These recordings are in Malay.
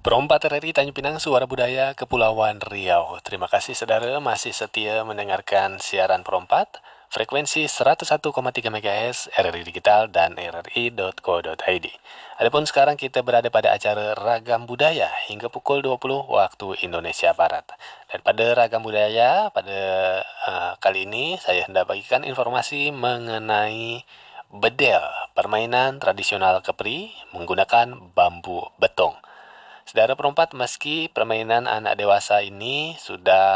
Perompak RRI Tanjung Pinang Suara Budaya Kepulauan Riau. Terima kasih saudara masih setia mendengarkan siaran Perompak frekuensi 101,3 MHz RRI Digital dan rri.co.id. Adapun sekarang kita berada pada acara Ragam Budaya hingga pukul 20 waktu Indonesia Barat. Dan pada Ragam Budaya pada kali ini saya hendak bagikan informasi mengenai bedel, permainan tradisional Kepri menggunakan bambu betong. Saudara perempat, meski permainan anak dewasa ini sudah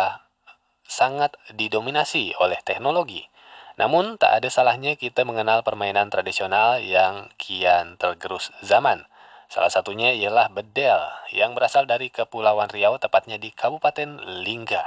sangat didominasi oleh teknologi, namun tak ada salahnya kita mengenal permainan tradisional yang kian tergerus zaman. Salah satunya ialah bedel yang berasal dari Kepulauan Riau, tepatnya di Kabupaten Lingga.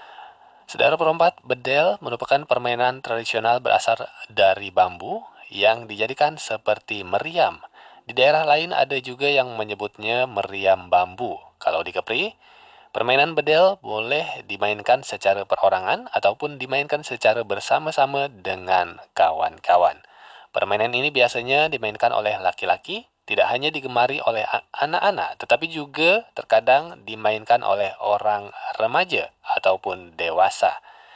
Saudara perempat, bedel merupakan permainan tradisional berasal dari bambu yang dijadikan seperti meriam. Di daerah lain ada juga yang menyebutnya meriam bambu. Kalau di Kepri, permainan bedel boleh dimainkan secara perorangan ataupun dimainkan secara bersama-sama dengan kawan-kawan. Permainan ini biasanya dimainkan oleh laki-laki, tidak hanya digemari oleh anak-anak, tetapi juga terkadang dimainkan oleh orang remaja ataupun dewasa.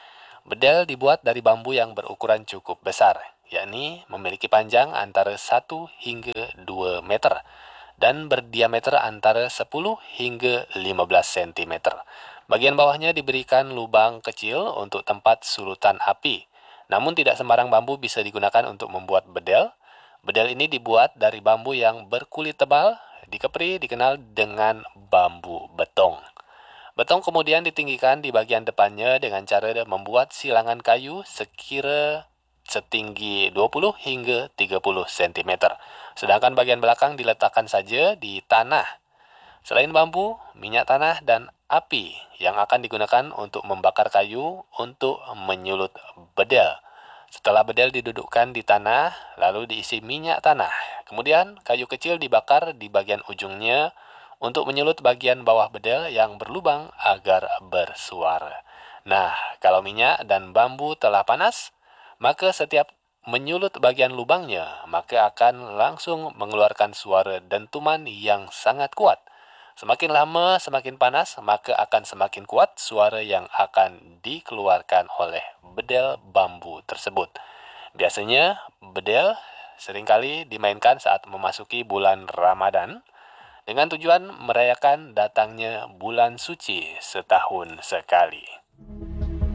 Bedel dibuat dari bambu yang berukuran cukup besar, yakni memiliki panjang antara 1 hingga 2 meter dan berdiameter antara 10 hingga 15 cm. Bagian bawahnya diberikan lubang kecil untuk tempat sulutan api. Namun tidak sembarang bambu bisa digunakan untuk membuat bedel. Bedel ini dibuat dari bambu yang berkulit tebal, di Kepri dikenal dengan bambu betong. Betong kemudian ditinggikan di bagian depannya dengan cara membuat silangan kayu sekira setinggi 20 hingga 30 cm. Sedangkan bagian belakang diletakkan saja di tanah. Selain bambu, minyak tanah dan api yang akan digunakan untuk membakar kayu untuk menyulut bedel. Setelah bedel didudukkan di tanah, lalu diisi minyak tanah. Kemudian kayu kecil dibakar di bagian ujungnya untuk menyulut bagian bawah bedel yang berlubang agar bersuara. Nah, kalau minyak dan bambu telah panas, maka setiap menyulut bagian lubangnya, maka akan langsung mengeluarkan suara dentuman yang sangat kuat. Semakin lama, semakin panas, maka akan semakin kuat suara yang akan dikeluarkan oleh bedel bambu tersebut. Biasanya, bedel seringkali dimainkan saat memasuki bulan Ramadan dengan tujuan merayakan datangnya bulan suci setahun sekali.